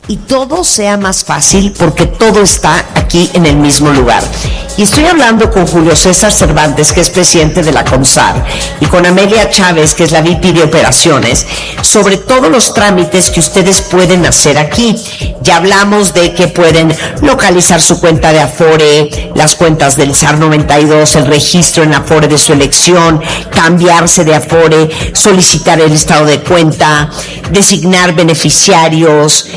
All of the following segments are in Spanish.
y todo sea más fácil porque todo está aquí en el mismo lugar. Y estoy hablando con Julio César Cervantes, que es presidente de la CONSAR, y con Amelia Chávez, que es la VP de Operaciones, sobre todos los trámites que ustedes pueden hacer aquí. Ya hablamos de que pueden localizar su cuenta de Afore, las cuentas del SAR 92, el registro en Afore de su elección, cambiarse de Afore, solicitar el estado de cuenta, designar beneficiarios,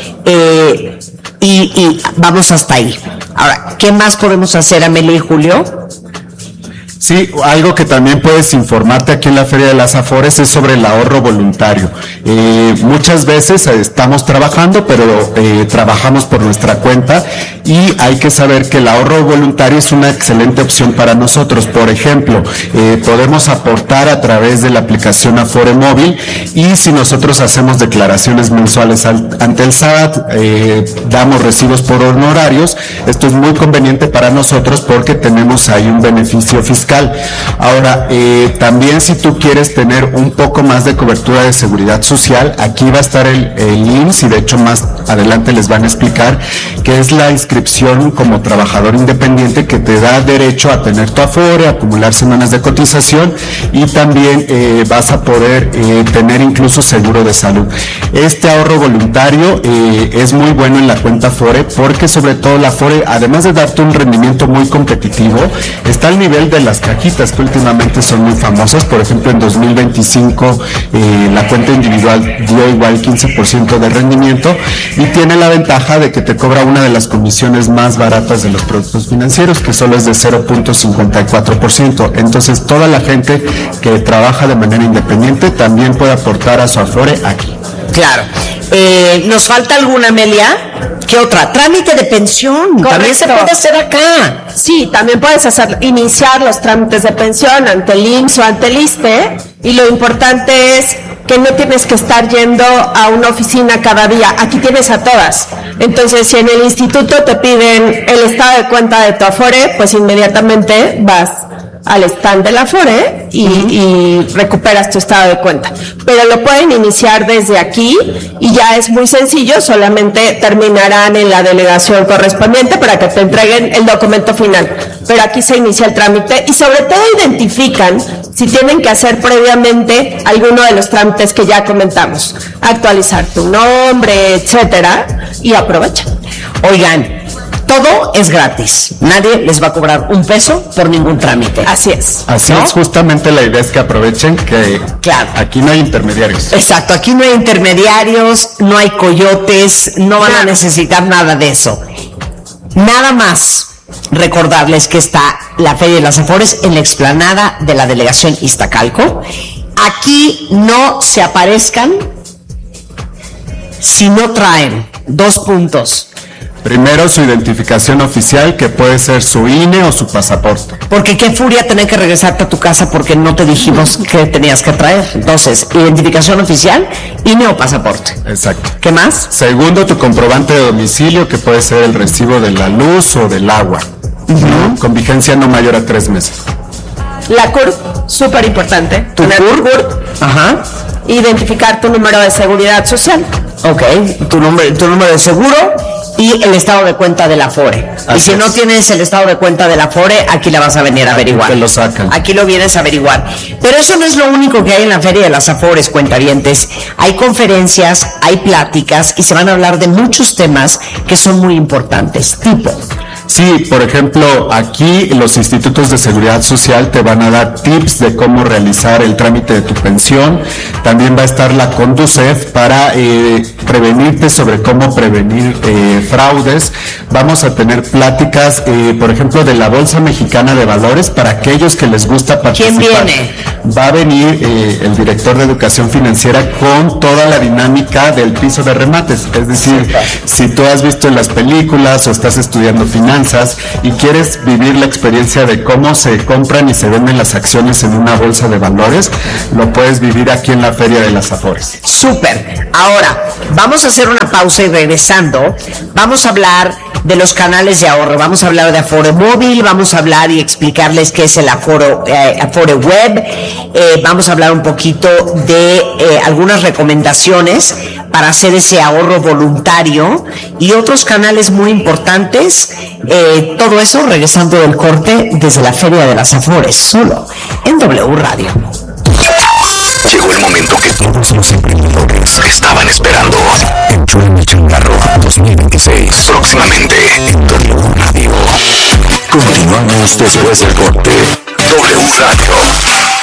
y vamos hasta ahí. Ahora, ¿qué más podemos hacer, Amelia y Julio? Sí, algo que también puedes informarte aquí en la Feria de las Afores es sobre el ahorro voluntario. Muchas veces estamos trabajando, pero trabajamos por nuestra cuenta, y hay que saber que el ahorro voluntario es una excelente opción para nosotros. Por ejemplo, podemos aportar a través de la aplicación Afore Móvil, y si nosotros hacemos declaraciones mensuales ante el SAT, damos recibos por honorarios, esto es muy conveniente para nosotros porque tenemos ahí un beneficio fiscal. Ahora, también si tú quieres tener un poco más de cobertura de seguridad social, aquí va a estar el IMSS, y de hecho más adelante les van a explicar que es la inscripción como trabajador independiente, que te da derecho a tener tu Afore, acumular semanas de cotización, y también vas a poder tener incluso seguro de salud. Este ahorro voluntario es muy bueno en la cuenta Afore, porque sobre todo la Afore, además de darte un rendimiento muy competitivo, está al nivel de las cajitas que últimamente son muy famosas. Por ejemplo, en 2025 la cuenta individual dio igual 15% de rendimiento, y tiene la ventaja de que te cobra una de las comisiones más baratas de los productos financieros, que solo es de 0.54%. Entonces, toda la gente que trabaja de manera independiente también puede aportar a su Afore aquí. Claro. ¿Nos falta alguna, Amelia? ¿Qué otra? Trámite de pensión. Correcto. También se puede hacer acá. Sí, también puedes iniciar los trámites de pensión ante el IMSS o ante el ISSSTE, y lo importante es que no tienes que estar yendo a una oficina cada día. Aquí tienes a todas. Entonces, si en el instituto te piden el estado de cuenta de tu Afore, pues inmediatamente vas al stand de la Afore y recuperas tu estado de cuenta. Pero lo pueden iniciar desde aquí, y ya es muy sencillo, solamente terminarán en la delegación correspondiente para que te entreguen el documento final. Pero aquí se inicia el trámite, y sobre todo identifican si tienen que hacer previamente alguno de los trámites que ya comentamos, actualizar tu nombre, etcétera, y aprovechan. Oigan, todo es gratis. Nadie les va a cobrar un peso por ningún trámite. Así es. Así ¿no? es, justamente la idea es que aprovechen que Claro. aquí no hay intermediarios. Exacto, aquí no hay intermediarios, no hay coyotes, no van a necesitar nada de eso. Nada más recordarles que está la Feria de las Afores en la explanada de la delegación Iztacalco. Aquí no se aparezcan si no traen 2 puntos. Primero, su identificación oficial, que puede ser su INE o su pasaporte. Porque qué furia tener que regresarte a tu casa porque no te dijimos que tenías que traer. Entonces, identificación oficial, INE o pasaporte. Exacto. ¿Qué más? Segundo, tu comprobante de domicilio, que puede ser el recibo de la luz o del agua, ¿no? Con vigencia no mayor a 3 meses. La CURP, súper importante. ¿Tu CURP? Ajá. Identificar tu número de seguridad social. Ok, tu número de seguro y el estado de cuenta de la Afore. Y si no tienes el estado de cuenta de la Afore, aquí la vas a venir a averiguar. Te lo sacan. Aquí lo vienes a averiguar. Pero eso no es lo único que hay en la Feria de las Afores, cuentavientes. Hay conferencias, hay pláticas, y se van a hablar de muchos temas que son muy importantes. Tipo, Sí, por ejemplo, aquí los institutos de seguridad social te van a dar tips de cómo realizar el trámite de tu pensión. También va a estar la Conducef para prevenirte sobre cómo prevenir fraudes. Vamos a tener pláticas, por ejemplo, de la Bolsa Mexicana de Valores para aquellos que les gusta participar. ¿Quién viene? Va a venir el director de Educación Financiera con toda la dinámica del piso de remates. Es decir, si tú has visto en las películas o estás estudiando finanzas y quieres vivir la experiencia de cómo se compran y se venden las acciones en una bolsa de valores, lo puedes vivir aquí en la Feria de las Afores. súper. Ahora, vamos a hacer una pausa y regresando, vamos a hablar de los canales de ahorro. Vamos a hablar de Afore Móvil, vamos a hablar y explicarles qué es el Afore Web. Vamos a hablar un poquito de algunas recomendaciones para hacer ese ahorro voluntario y otros canales muy importantes. Todo eso regresando del corte desde la Feria de las Afores, solo en W Radio. Llegó el momento que todos los emprendedores estaban esperando. Entró en el changarro 2026. Próximamente en W Radio. Continuamos después del corte. W Radio.